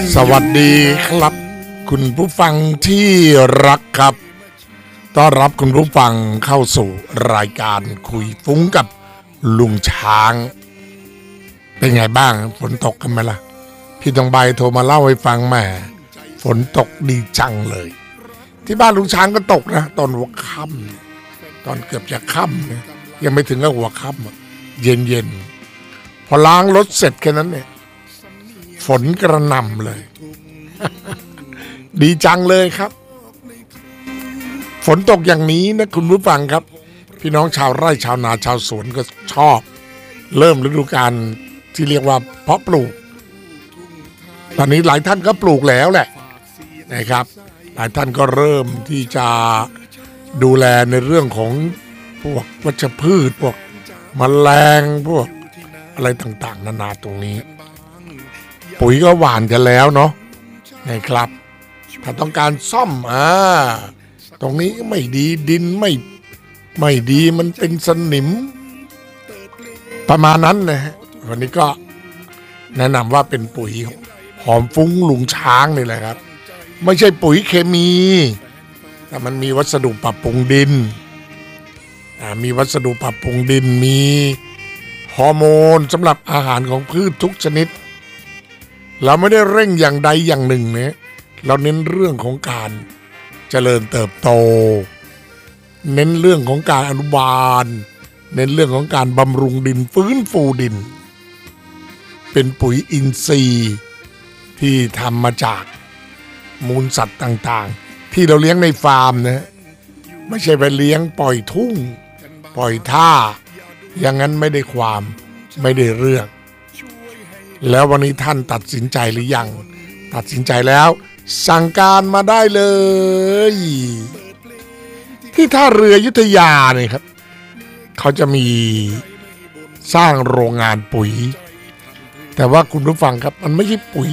สวัสดีครับคุณผู้ฟังที่รักครับต้อนรับคุณผู้ฟังเข้าสู่รายการคุยฟุ้งกับลุงช้างเป็นไงบ้างฝนตกกันไหมล่ะพี่ตองใบโทรมาเล่าให้ฟังแม่ฝนตกดีจังเลยที่บ้านลุงช้างก็ตกนะตอนหัวค่ำตอนเกือบจะค่ำเนี่ยยังไม่ถึงกับหัวค่ำเย็นพอล้างรถเสร็จแค่นั้นเนี่ยฝนกระหน่ำเลย ดีจังเลยครับฝนตกอย่างนี้นะคุณผู้ฟังครับพี่น้องชาวไร่ชาวนาชาวสวนก็ชอบเริ่มฤดูกาลที่เรียกว่าเพาะปลูกตอนนี้หลายท่านก็ปลูกแล้วแหละนะครับหลายท่านก็เริ่มที่จะดูแลในเรื่องของพวกวัชพืชพวกแมลงพวกอะไรต่างๆนานาตรงนี้ปุ๋ยก็หว่านกันแล้วเนาะนะครับถ้าต้องการซ่อมตรงนี้ไม่ดีดินไม่ดีมันเป็นสนิมประมาณนั้นนะฮะวันนี้ก็แนะนำว่าเป็นปุ๋ยหอมฟุ้งลุงช้างนี่แหละครับไม่ใช่ปุ๋ยเคมีแต่มันมีวัสดุปรับปรุงดินมีวัสดุปรับปรุงดินมีฮอร์โมนสำหรับอาหารของพืชทุกชนิดเราไม่ได้เร่งอย่างใดอย่างหนึ่งเนี่ยเราเน้นเรื่องของการเจริญเติบโตเน้นเรื่องของการอนุบาลเน้นเรื่องของการบำรุงดินฟื้นฟูดินเป็นปุ๋ยอินทรีย์ที่ทำมาจากมูลสัตว์ต่างๆที่เราเลี้ยงในฟาร์มนะไม่ใช่ไปเลี้ยงปล่อยทุ่งปล่อยท่าอย่างนั้นไม่ได้ความไม่ได้เรื่องแล้ววันนี้ท่านตัดสินใจหรือยังตัดสินใจแล้วสั่งการมาได้เลยที่ท่าเรืออยุธยาเนี่ยครับเขาจะมีสร้างโรงงานปุ๋ยแต่ว่าคุณผู้ฟังครับมันไม่ใช่ปุ๋ย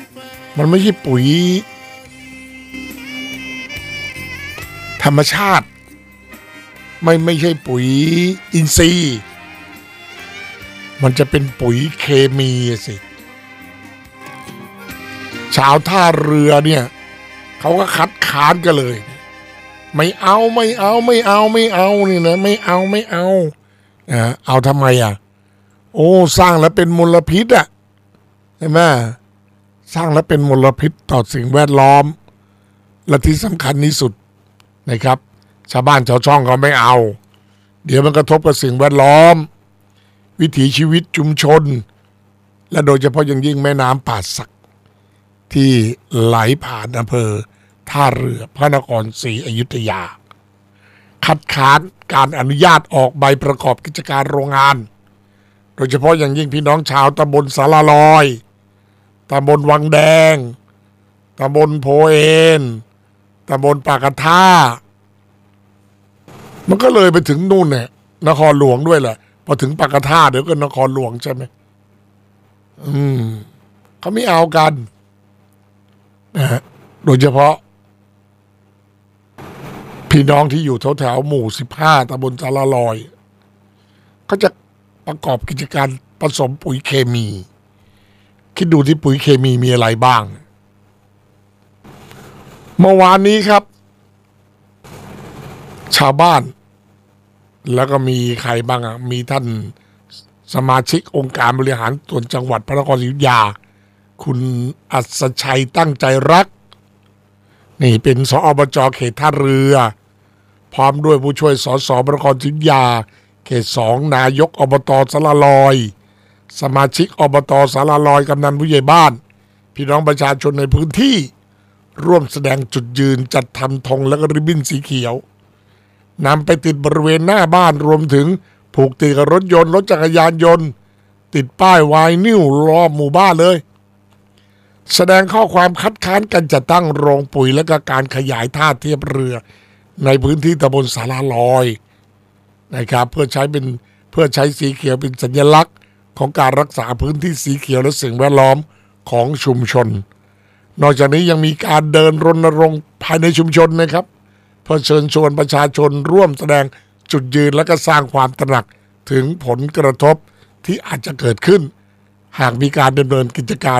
ธรรมชาติไม่ใช่ปุ๋ยอินทรีย์มันจะเป็นปุ๋ยเคมีสิชาวท่าเรือเนี่ยเขาก็คัดค้านกันเลยไม่เอานี่นะไม่เอาเอาทำไมโอ้สร้างแล้วเป็นมลพิษเห็นไหมสร้างแล้วเป็นมลพิษต่อสิ่งแวดล้อมและที่สำคัญที่สุดนะครับชาวบ้านชาวช่องเขาไม่เอาเดี๋ยวมันกระทบกับสิ่งแวดล้อมวิถีชีวิตชุมชนและโดยเฉพาะอย่างยิ่งแม่น้ำป่าสักที่ไหลผ่านอำเภอท่าเรือพระนครศรีอยุธยาคัดค้านการอนุญาตออกใบประกอบกิจการโรงงานโดยเฉพาะอย่างยิ่งพี่น้องชาวตำบลสารลอยตำบลวังแดงตำบลโพเอนตำบลปากกระท่ามันก็เลยไปถึงนู่นเนี่ยนครหลวงด้วยแหละพอถึงปากกระท่าเดี๋ยวก็นครหลวงใช่ไหมเขาไม่เอากันโดยเฉพาะพี่น้องที่อยู่แถวหมู่15ตำบลสารลอยก็จะประกอบกิจการผสมปุ๋ยเคมีคิดดูที่ปุ๋ยเคมีมีอะไรบ้างเมื่อวานนี้ครับชาวบ้านแล้วก็มีใครบ้างมีท่านสมาชิกองค์การบริหารส่วนจังหวัดพระนครศรีอยุธยาคุณอัศชัยตั้งใจรักนี่เป็นสอบจ.เขตท่าเรือพร้อมด้วยผู้ช่วยสส.พระนครศรีอยุธยาเขต2นายกอบต.สารลอยสมาชิกอบต.สารลอยกำนันผู้ใหญ่บ้านพี่น้องประชาชนในพื้นที่ร่วมแสดงจุดยืนจัดทำธงและก็ริบบิ้นสีเขียวนำไปติดบริเวณหน้าบ้านรวมถึงผูกติดกับรถยนต์รถจักรยานยนต์ติดป้ายไวนิลรอบหมู่บ้านเลยแสดงข้อความคัดค้านการจัดตั้งโรงปุ๋ยและก็การขยายท่าเทียบเรือในพื้นที่ตำบลสารลอยนะครับเพื่อใช้สีเขียวเป็นสัญลักษณ์ของการรักษาพื้นที่สีเขียวและสิ่งแวดล้อมของชุมชนนอกจากนี้ยังมีการเดินรณรงค์ภายในชุมชนนะครับเพื่อเชิญชวนประชาชนร่วมแสดงจุดยืนและก็สร้างความตระหนักถึงผลกระทบที่อาจจะเกิดขึ้นหากมีการดำเนินกิจการ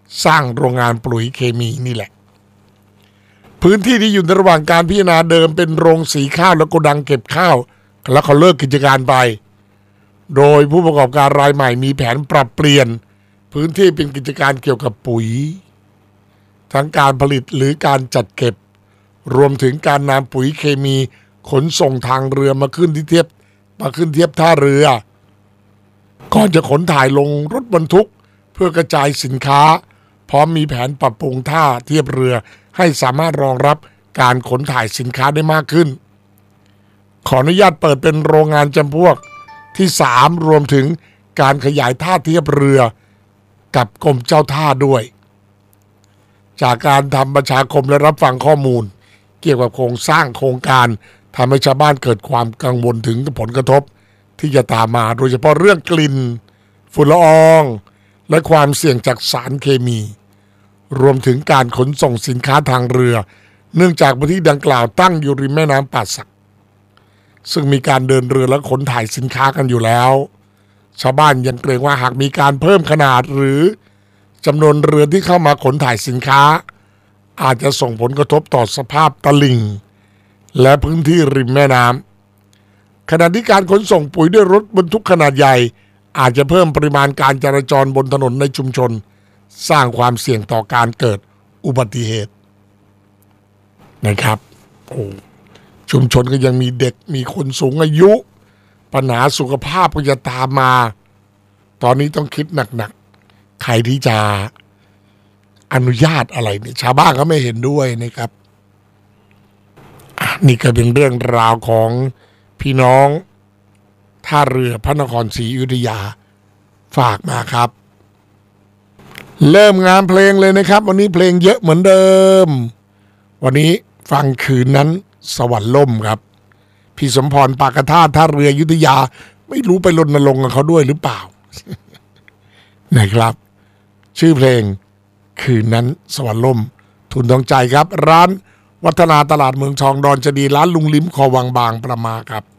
สร้างโรงงานปุ๋ยเคมีนี่แหละพื้นที่ที่อยู่ในระหว่างการพิจารณาเดิมเป็นโรงสีข้าวและโกดังเก็บข้าวแล้วเขาเลิกกิจการไปโดยผู้ประกอบการรายใหม่มีแผนปรับเปลี่ยนพื้นที่เป็นกิจการเกี่ยวกับปุ๋ยทั้งการผลิตหรือการจัดเก็บรวมถึงการนำปุ๋ยเคมีขนส่งทางเรือมาขึ้นเทียบท่าเรือก่อนจะขนถ่ายลงรถบรรทุกเพื่อกระจายสินค้าพร้อมมีแผนปรับปรุงท่าเทียบเรือให้สามารถรองรับการขนถ่ายสินค้าได้มากขึ้นขออนุญาตเปิดเป็นโรงงานจำพวกที่3รวมถึงการขยายท่าเทียบเรือกับกรมเจ้าท่าด้วยจากการทำประชาคมและรับฟังข้อมูลเกี่ยวกับโครงสร้างโครงการทำให้ชาวบ้านเกิดความกังวลถึงผลกระทบที่จะตามมาโดยเฉพาะเรื่องกลิ่นฝุ่นละอองและความเสี่ยงจากสารเคมีรวมถึงการขนส่งสินค้าทางเรือเนื่องจากพื้นที่ดังกล่าวตั้งอยู่ริมแม่น้ำป่าสักซึ่งมีการเดินเรือและขนถ่ายสินค้ากันอยู่แล้วชาวบ้านยังเกรงว่าหากมีการเพิ่มขนาดหรือจำนวนเรือที่เข้ามาขนถ่ายสินค้าอาจจะส่งผลกระทบต่อสภาพตลิ่งและพื้นที่ริมแม่น้ำขณะที่การขนส่งปุ๋ยด้วยรถบรรทุกขนาดใหญ่อาจจะเพิ่มปริมาณการจราจรบนถนนในชุมชนสร้างความเสี่ยงต่อการเกิดอุบัติเหตุนะครับชุมชนก็ยังมีเด็กมีคนสูงอายุปัญหาสุขภาพก็จะตามมาตอนนี้ต้องคิดหนักๆใครที่จะอนุญาตอะไรเนี่ยชาวบ้านก็ไม่เห็นด้วยนะครับนี่ก็เป็นเรื่องราวของพี่น้องท่าเรือพระนครศรีอยุธยาฝากมาครับเริ่มงานเพลงเลยนะครับวันนี้เพลงเยอะเหมือนเดิมวันนี้ฟังคืนนั้นสวรรค์ล่มครับพี่สมพรปากธาตุท่าเรืออยุธยาไม่รู้ไปรณรงค์กับเขาด้วยหรือเปล่า นะครับชื่อเพลงคืนนั้นสวรรค์ล่มทุนทองใจครับร้านวัฒนาตลาดเมืองทองดอนจดีร้านลุงลิ้มคอวังบางประมาครับ